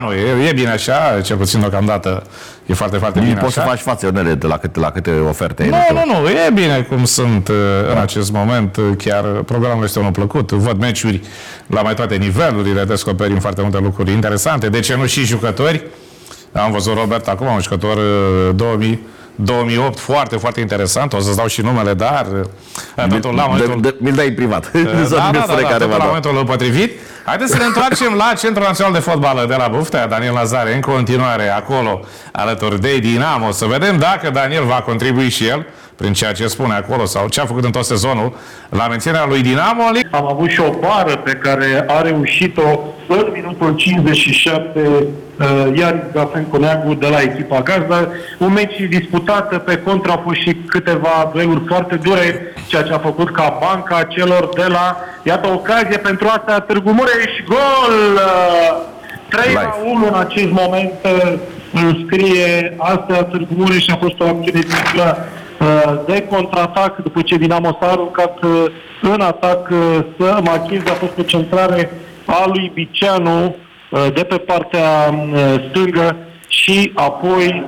Nu, e bine așa, cel puțin deocamdată e foarte, foarte bine poți așa. să faci față, Ionele, la câte oferte. Nu, e bine cum sunt în acest moment. Chiar programul este unul plăcut. Văd meciuri la mai toate nivelurile, descoperim foarte multe lucruri interesante. De ce nu și jucători? Am văzut Robert acum, un jucător 2008, foarte, foarte interesant. O să-ți dau și numele, dar mi-l dai privat. La momentul potrivit. Haideți să ne întoarcem la Centrul Național de Fotbal de la Buftea. Daniel Lazare în continuare acolo alături de Dinamo. Să vedem dacă Daniel va contribui și el prin ceea ce spune acolo sau ce a făcut în tot sezonul la menținerea lui Dinamo. Am avut și o bară pe care a reușit-o în minutul 57 Iar Gafenco Neagu de la echipa gazdă. Un meci disputat, pe contra, a fost și câteva dueluri foarte dure, ceea ce a făcut ca banca celor de la, iată, ocazie pentru asta, Târgu Mureș, gol! 3-1 în acest moment înscrie asta Târgu Mureș. A fost o acțiune de contraatac după ce Dinamo s-a aruncat în atac să marcheze. A fost o centrare a lui Biceanu de pe partea stângă și apoi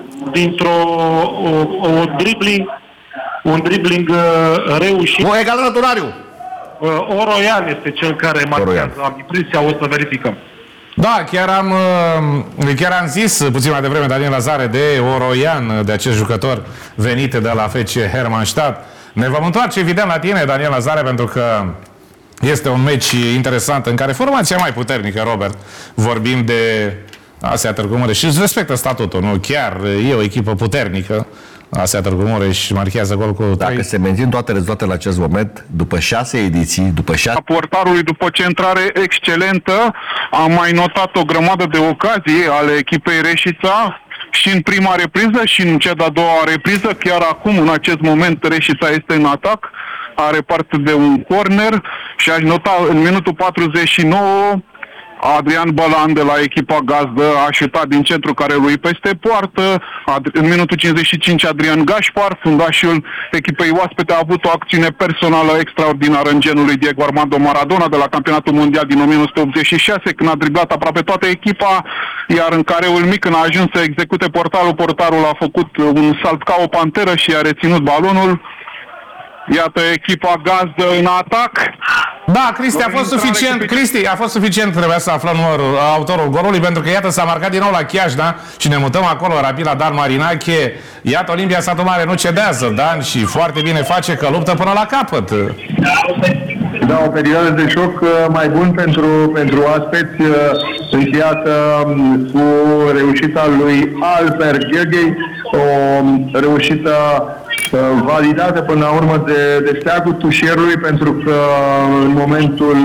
un dribbling reușit. O egal Răturariu. Oroian este cel care marchează. Am impresia, o să verificăm. Da, chiar am zis puțin mai devreme, Daniel Lazare, de Oroian, de acest jucător venit de la FC Hermannstadt. Ne vom întoarce evident la tine, Daniel Lazare, pentru că este un meci interesant în care formația mai puternică, Robert, vorbim de ASEA Târgu Mureș și îți respectă statutul, nu? Chiar e o echipă puternică. ASEA Târgu Mureș marchează gol cu 3. Dacă se mențin toate rezultatele la acest moment, după 6 ediții, după 6... Portarului, după centrare excelentă, am mai notat o grămadă de ocazii ale echipei Reșița și în prima repriză și în cea de-a doua repriză. Chiar acum, în acest moment, Reșița este în atac, are parte de un corner și aș nota în minutul 49 Adrian Bălan de la echipa gazdă a șutat din centru care lui peste poartă. În minutul 55 Adrian Gașpar, fundașul echipei oaspete, a avut o acțiune personală extraordinară în genul lui Diego Armando Maradona de la campionatul mondial din 1986, când a driblat aproape toată echipa, iar în careul mic, când a ajuns să execute portarul a făcut un salt ca o panteră și a reținut balonul. Iată echipa gazdă în atac. Da, Cristi, a fost suficient, trebuia să aflăm autorul golului, pentru că iată s-a marcat din nou la Chiajna și ne mutăm acolo rapid la Dan Marinache. Iată, Olimpia Satu Mare nu cedează, Dan, și foarte bine face, că luptă până la capăt. Da, o perioadă de șoc mai bun pentru aspeți, încheiată cu reușita lui Alper Gheghei, o reușită validată până la urmă de steagul tușierului, pentru că în momentul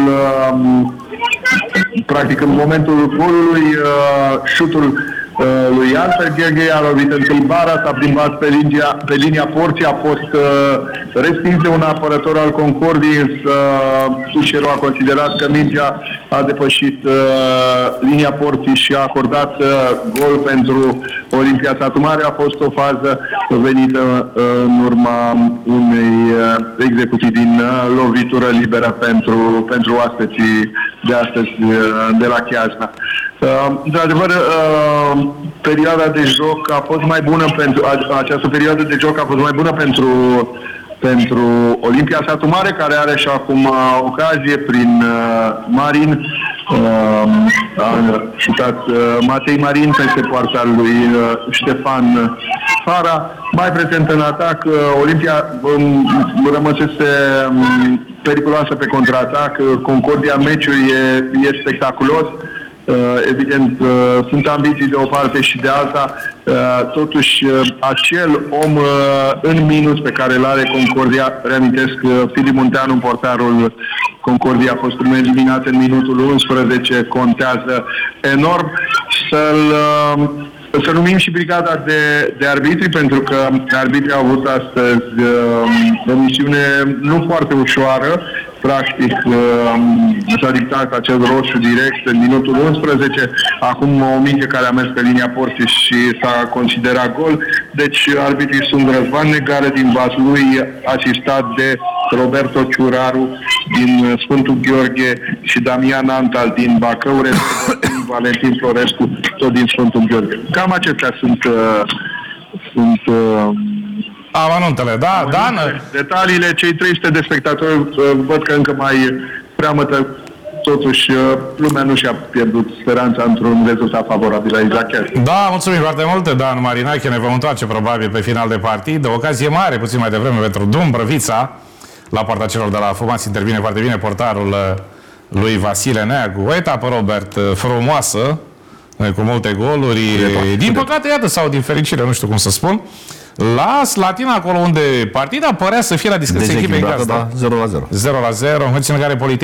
practic în momentul golului șutul lui Alper Gheghei a lovit întâi bara, s-a plimbat pe linia porții, a fost respins de un apărător al Concordiei, însă tușierul a considerat că mingea a depășit linia porții și a acordat gol pentru Olimpia Satu Mare. A fost o fază venită în urma unei execuții din lovitură liberă pentru oaspeții de astăzi de la Chiajna. Într-adevăr, perioada de joc a fost mai bună această perioadă de joc a fost mai bună pentru Olimpia Satu Mare, care are și acum ocazie prin Marin. A șutat Matei Marin peste poarta lui Ștefan Fara. Mai prezent în atac, Olimpia rămăsese periculoasă pe contraatac. Concordia meciului e spectaculos. Evident, sunt ambiții de o parte și de alta. Totuși, acel om în minus pe care îl are Concordia, reamintesc, Filip Munteanu, portarul Concordia, a fost primul eliminat în minutul 11, contează enorm. Să numim și brigada de arbitri, pentru că arbitrii au avut astăzi o misiune nu foarte ușoară. Practic s-a dictat acel roșu direct în minutul 11, acum o minge care a mers pe linia porții și s-a considerat gol. Deci arbitrii sunt Răzvan Negară din Vaslui, asistat de Roberto Ciuraru din Sfântul Gheorghe și Damian Antal din Bacău, Valentin Florescu tot din Sfântul Gheorghe. Cam acestea sunt Amănuntele, da, Dan? detaliile. Cei 300 de spectatori văd că încă mai preamătă. Totuși, lumea nu și-a pierdut speranța într-un rezultat favorabil la Izachiar. Da, mulțumim foarte mult, Dan Marinache. Ne vom întoarce probabil pe final de partid. O ocazie mare, puțin mai devreme, pentru Dumbrăvița. La poarta celor de la Fumați intervine foarte bine portarul lui Vasile Neagu. O etapă, Robert, frumoasă, cu multe goluri. Din păcate, iată, sau din fericire, nu știu cum să spun, la Slatina, acolo unde partida părea să fie la discreția echipei gazdă. Da, 0-0. 0-0, în condiții în care